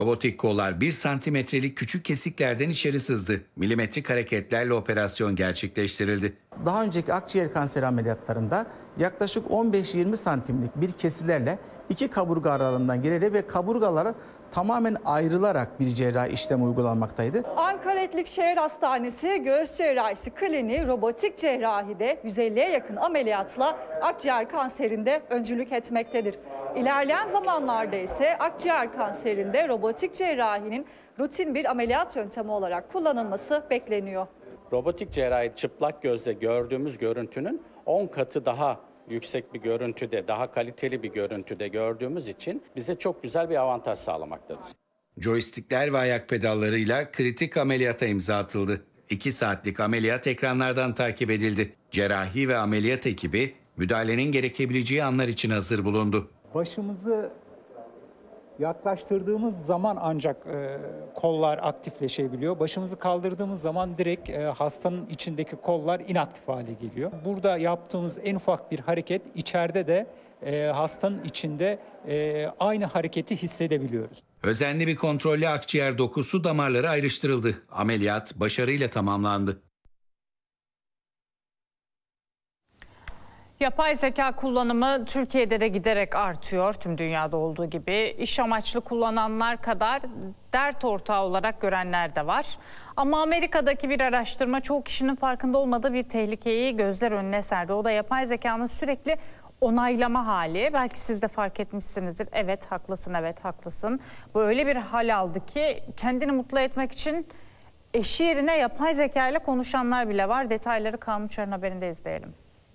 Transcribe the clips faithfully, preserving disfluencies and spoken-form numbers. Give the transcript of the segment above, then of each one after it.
Robotik kollar bir santimetrelik küçük kesiklerden içeri sızdı. Milimetrik hareketlerle operasyon gerçekleştirildi. Daha önceki akciğer kanseri ameliyatlarında yaklaşık on beş yirmi santimlik bir kesilerle iki kaburga aralığından girerek ve kaburgaları tamamen ayrılarak bir cerrahi işlem uygulanmaktaydı. Ankara Etlik Şehir Hastanesi Göğüs Cerrahisi Kliniği robotik cerrahide yüz elliye yakın ameliyatla akciğer kanserinde öncülük etmektedir. İlerleyen zamanlarda ise akciğer kanserinde robotik cerrahinin rutin bir ameliyat yöntemi olarak kullanılması bekleniyor. Robotik cerrahi çıplak gözle gördüğümüz görüntünün on katı daha yüksek bir görüntüde, daha kaliteli bir görüntüde gördüğümüz için bize çok güzel bir avantaj sağlamaktadır. Joystickler ve ayak pedallarıyla kritik ameliyata imza atıldı. iki saatlik ameliyat ekranlardan takip edildi. Cerrahi ve ameliyat ekibi müdahalenin gerekebileceği anlar için hazır bulundu. Başımızı yaklaştırdığımız zaman ancak e, kollar aktifleşebiliyor. Başımızı kaldırdığımız zaman direkt e, hastanın içindeki kollar inaktif hale geliyor. Burada yaptığımız en ufak bir hareket içeride de e, hastanın içinde e, aynı hareketi hissedebiliyoruz. Özenli bir kontrolle akciğer dokusu damarları ayrıştırıldı. Ameliyat başarıyla tamamlandı. Yapay zeka kullanımı Türkiye'de de giderek artıyor, tüm dünyada olduğu gibi. İş amaçlı kullananlar kadar dert ortağı olarak görenler de var. Ama Amerika'daki bir araştırma çoğu kişinin farkında olmadığı bir tehlikeyi gözler önüne serdi. O da yapay zekanın sürekli onaylama hali. Belki siz de fark etmişsinizdir. Evet haklısın, evet haklısın. Bu öyle bir hal aldı ki kendini mutlu etmek için eşi yerine yapay zeka ile konuşanlar bile var. Detayları Kaan Uçar'ın haberinde izleyelim.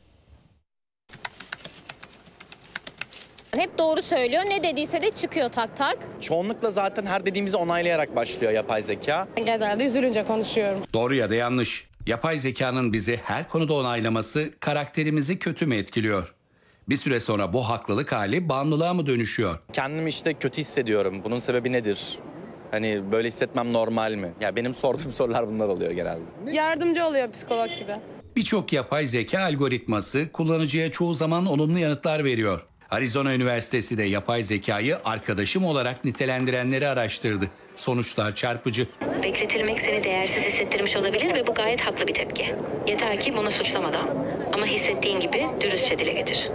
Hep doğru söylüyor. Ne dediyse de çıkıyor tak tak. Çoğunlukla zaten her dediğimizi onaylayarak başlıyor yapay zeka. Genelde üzülünce konuşuyorum. Doğru ya da yanlış. Yapay zekanın bizi her konuda onaylaması karakterimizi kötü mü etkiliyor? Bir süre sonra bu haklılık hali bağımlılığa mı dönüşüyor? Kendimi işte kötü hissediyorum. Bunun sebebi nedir? Hani böyle hissetmem normal mi? Ya benim sorduğum sorular bunlar oluyor genelde. Yardımcı oluyor psikolog gibi. Birçok yapay zeka algoritması kullanıcıya çoğu zaman olumlu yanıtlar veriyor. Arizona Üniversitesi de yapay zekayı arkadaşım olarak nitelendirenleri araştırdı. Sonuçlar çarpıcı. Bekletilmek seni değersiz hissettirmiş olabilir ve bu gayet haklı bir tepki. Yeter ki bunu suçlamadan ama hissettiğin gibi dürüstçe dile getir.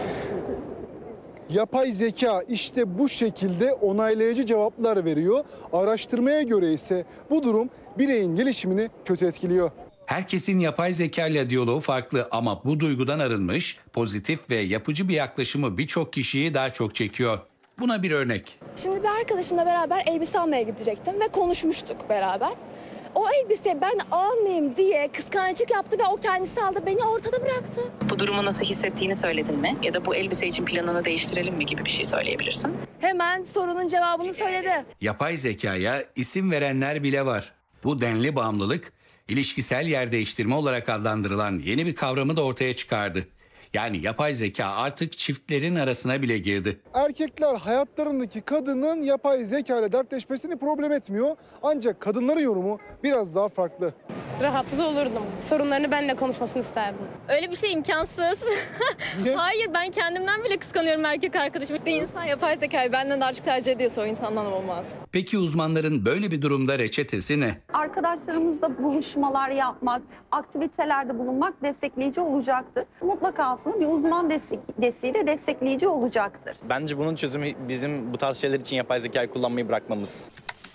Yapay zeka işte bu şekilde onaylayıcı cevaplar veriyor. Araştırmaya göre ise bu durum bireyin gelişimini kötü etkiliyor. Herkesin yapay zeka ile diyaloğu farklı ama bu duygudan arınmış, pozitif ve yapıcı bir yaklaşımı birçok kişiyi daha çok çekiyor. Buna bir örnek. Şimdi bir arkadaşımla beraber elbise almaya gidecektim ve konuşmuştuk beraber. O elbiseyi ben almayayım diye kıskançlık yaptı ve o kendisi aldı, beni ortada bıraktı. Bu durumu nasıl hissettiğini söyledin mi? Ya da bu elbise için planını değiştirelim mi gibi bir şey söyleyebilirsin. Hemen sorunun cevabını söyledi. Yapay zekaya isim verenler bile var. Bu denli bağımlılık, İlişkisel yer değiştirme olarak adlandırılan yeni bir kavramı da ortaya çıkardı. Yani yapay zeka artık çiftlerin arasına bile girdi. Erkekler hayatlarındaki kadının yapay zeka ile dertleşmesini problem etmiyor. Ancak kadınların yorumu biraz daha farklı. Rahatsız olurdum. Sorunlarını benimle konuşmasını isterdim. Öyle bir şey imkansız. Hayır, ben kendimden bile kıskanıyorum erkek arkadaşımı. Bir insan yapay zekayı benden daha çok tercih ediyorsa o insandan olmaz. Peki uzmanların böyle bir durumda reçetesi ne? Arkadaşlarımızla buluşmalar yapmak, aktivitelerde bulunmak destekleyici olacaktır. Mutlaka aslında bir uzman destek, desteği de destekleyici olacaktır. Bence bunun çözümü bizim bu tarz şeyler için yapay zekayı kullanmayı bırakmamız.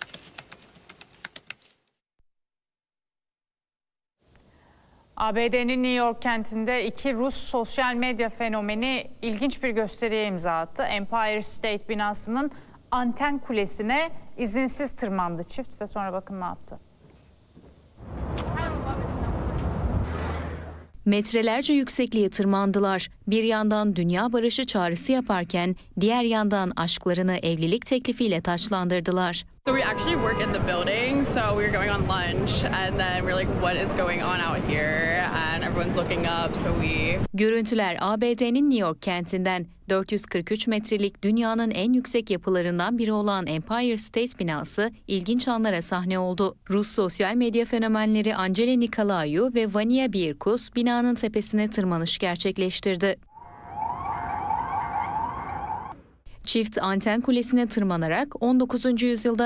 A B D'nin New York kentinde iki Rus sosyal medya fenomeni ilginç bir gösteriye imza attı. Empire State binasının anten kulesine izinsiz tırmandı çift ve sonra bakın ne yaptı. Metrelerce yüksekliğe tırmandılar. Bir yandan dünya barışı çağrısı yaparken diğer yandan aşklarını evlilik teklifiyle taçlandırdılar. So we actually work in the building, so we were going on lunch and then we're like, what is going on out here? And everyone's looking up, so we... Görüntüler A B D'nin New York kentinden. dört yüz kırk üç metrelik dünyanın en yüksek yapılarından biri olan Empire State binası ilginç anlara sahne oldu. Rus sosyal medya fenomenleri Angela Nikolaou ve Vania Birkus binanın tepesine tırmanış gerçekleştirdi. Çift anten kulesine tırmanarak on dokuzuncu yüzyılda